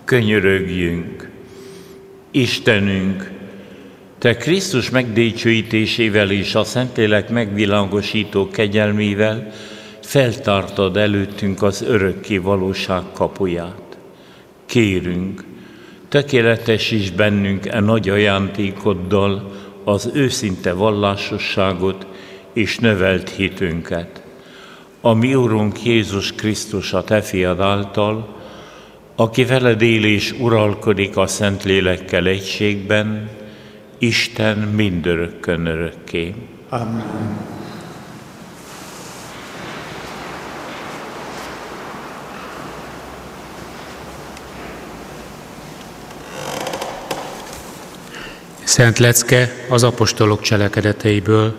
Könyörögjünk! Istenünk, Te Krisztus megdicsőítésével és a Szentlélek megvilágosító kegyelmével feltártad előttünk az örökké valóság kapuját. Kérünk, tökéletesíts bennünk e nagy ajándékoddal az őszinte vallásosságot és növelt hitünket. A mi Urunk Jézus Krisztus, a Te fiad által, aki veled él és uralkodik a Szentlélekkel egységben, Isten mindörökkön örökké. Amen. Szent lecke az apostolok cselekedeteiből.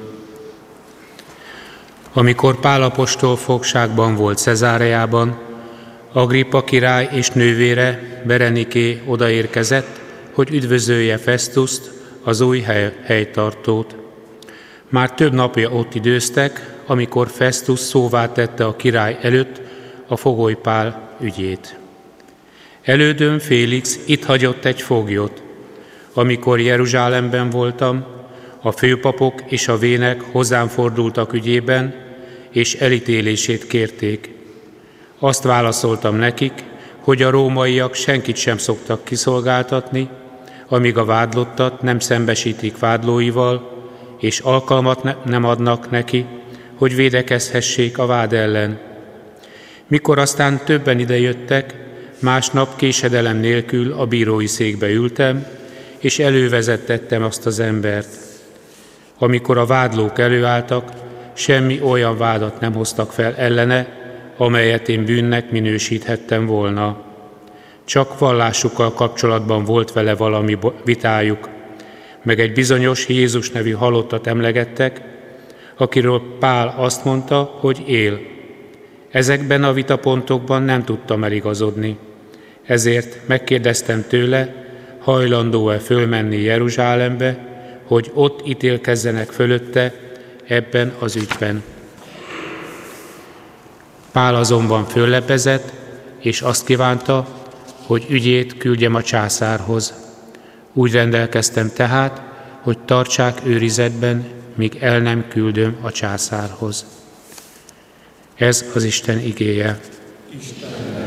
Amikor Pál apostol fogságban volt Cezáreában, Agrippa király és nővére Bereniké odaérkezett, hogy üdvözölje Fesztuszt, az új helytartót. Már több napja ott időztek, amikor Fesztus szóvá tette a király előtt a fogoly Pál ügyét. Elődöm Félix itt hagyott egy foglyot. Amikor Jeruzsálemben voltam, a főpapok és a vének hozzám fordultak ügyében, és elítélését kérték. Azt válaszoltam nekik, hogy a rómaiak senkit sem szoktak kiszolgáltatni, amíg a vádlottat nem szembesítik vádlóival, és alkalmat nem adnak neki, hogy védekezhessék a vád ellen. Mikor aztán többen idejöttek, másnap késedelem nélkül a bírói székbe ültem, és elővezettettem azt az embert. Amikor a vádlók előálltak, semmi olyan vádat nem hoztak fel ellene, amelyet én bűnnek minősíthettem volna. Csak vallásukkal kapcsolatban volt vele valami vitájuk, meg egy bizonyos Jézus nevű halottat emlegettek, akiről Pál azt mondta, hogy él. Ezekben a vitapontokban nem tudtam eligazodni. Ezért megkérdeztem tőle, hajlandó-e fölmenni Jeruzsálembe, hogy ott ítélkezzenek fölötte ebben az ügyben. Pál azonban föllepezett, és azt kívánta, hogy ügyét küldjem a császárhoz. Úgy rendelkeztem tehát, hogy tartsák őrizetben, míg el nem küldöm a császárhoz. Ez az Isten igéje. Isten